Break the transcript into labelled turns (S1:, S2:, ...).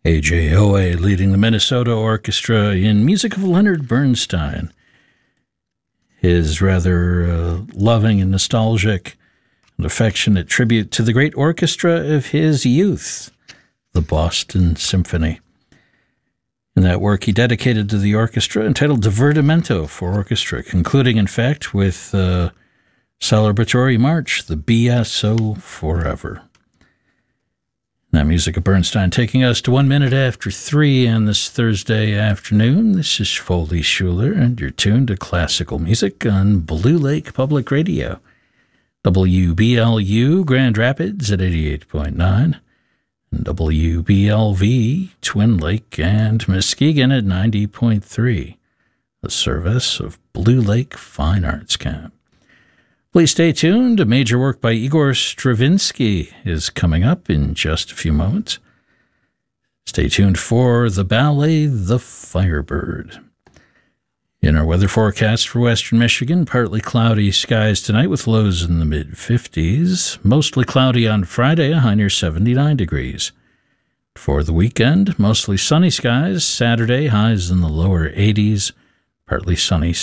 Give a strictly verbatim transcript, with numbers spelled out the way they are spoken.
S1: A J Owe leading the Minnesota Orchestra in music of Leonard Bernstein. His rather uh, loving and nostalgic and affectionate tribute to the great orchestra of his youth, the Boston Symphony. In that work, he dedicated to the orchestra entitled Divertimento for Orchestra, concluding, in fact, with a celebratory march, the B S O Forever. That music of Bernstein taking us to one minute after three on this Thursday afternoon. This is Foley Schuler, and you're tuned to classical music on Blue Lake Public Radio. W B L U Grand Rapids at eighty-eight point nine, and W B L V Twin Lake and Muskegon at ninety point three, the service of Blue Lake Fine Arts Camp. Please stay tuned. A major work by Igor Stravinsky is coming up in just a few moments. Stay tuned for the ballet The Firebird. In our weather forecast for western Michigan, partly cloudy skies tonight with lows in the mid fifties. Mostly cloudy on Friday, a high near seventy-nine degrees. For the weekend, mostly sunny skies. Saturday, highs in the lower eighties. Partly sunny